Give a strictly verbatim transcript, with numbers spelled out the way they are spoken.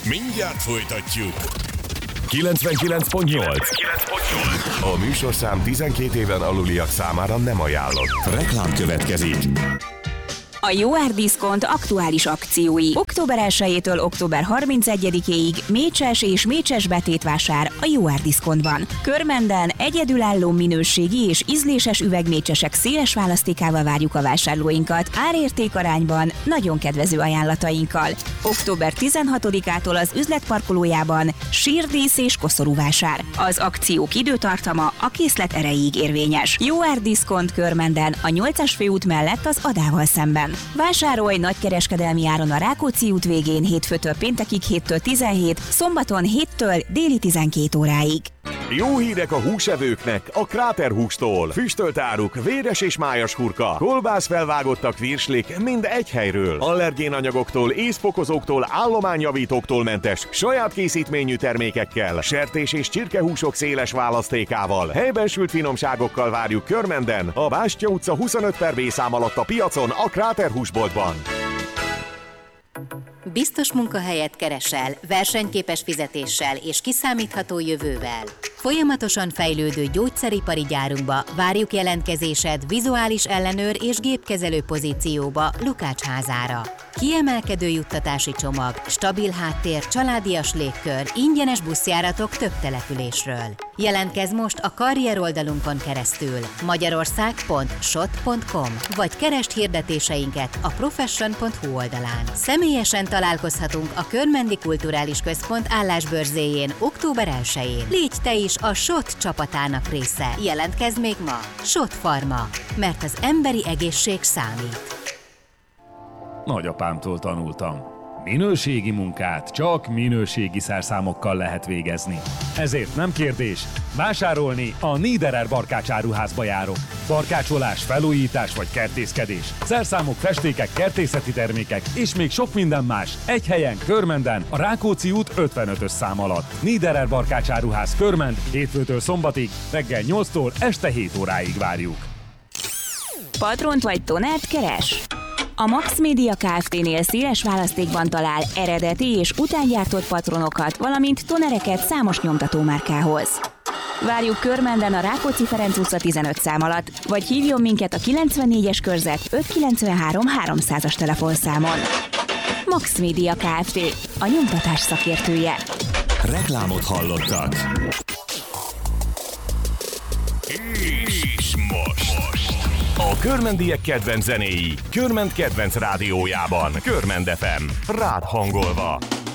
Mindjárt folytatjuk. kilencvenkilenc pont nyolc. A műsorszám tizenkét éven aluliak számára nem ajánlott. Reklám következik. A jó ár Diszkont aktuális akciói. október elsejétől október harmincegyedikéig mécses és mécses betétvásár a jó ár Diszkontban. Körmenden egyedülálló minőségi és ízléses üvegmécsesek széles választékával várjuk a vásárlóinkat, árértékarányban nagyon kedvező ajánlatainkkal. október tizenhatodikától az üzletparkolójában sírdísz és koszorúvásár. Az akciók időtartama a készlet erejéig érvényes. Jó ár Diszkont Körmenden, a nyolcas főút mellett az Adával szemben. Vásárolj nagykereskedelmi áron a Rákóczi út végén hétfőtől péntekig héttől tizenhét, szombaton héttől déli tizenkét óráig. Jó hírek a húsevőknek a Kráter hústól. Füstölt áruk, véres és májas hurka, kolbász felvágottak virslik mind egy helyről. Allergénanyagoktól, ízfokozóktól, állományjavítóktól mentes, saját készítményű termékekkel, sertés és csirkehúsok széles választékával, helyben sült finomságokkal várjuk Körmenden, a Bástya utca huszonöt per B szám alatt a piacon, a Kráter húsboltban. Biztos munkahelyet keresel, versenyképes fizetéssel és kiszámítható jövővel. Folyamatosan fejlődő gyógyszeripari gyárunkba várjuk jelentkezésed vizuális ellenőr és gépkezelő pozícióba Lukács házára. Kiemelkedő juttatási csomag, stabil háttér, családias légkör, ingyenes buszjáratok több településről. Jelentkezz most a karrier oldalunkon keresztül magyarország pont sot pont com vagy keresd hirdetéseinket a profession pont hu oldalán. Személyesen találkozhatunk a Körmendi Kulturális Központ állásbörzéjén október elsején. Légy te is a es o té csapatának része. Jelentkezz még ma! es o té Pharma, mert az emberi egészség számít. Nagyapámtól tanultam. Minőségi munkát csak minőségi szerszámokkal lehet végezni. Ezért nem kérdés, vásárolni a Niederer barkácsáruházba járok. Barkácsolás, felújítás vagy kertészkedés. Szerszámok, festékek, kertészeti termékek és még sok minden más. Egy helyen, Körmenden, a Rákóczi út ötvenötös szám alatt. Niederer barkácsáruház Körmend, hétfőtől szombatig, reggel nyolctól este hét óráig várjuk. Patront vagy tonert keres? A Max Media Kft-nél széles választékban talál eredeti és utángyártott patronokat, valamint tonereket számos nyomtatómárkához. Várjuk Körmenden a Rákóczi Ferenc utca tizenöt szám alatt, vagy hívjon minket a kilencvennégyes körzet ötszázkilencvenhárom háromszázas telefonszámon. Max Media Kft. A nyomtatás szakértője. Reklámot hallottak. És most a körmendiek kedvenc zenéi Körmend kedvenc rádiójában. Körmend ef em, rád hangolva.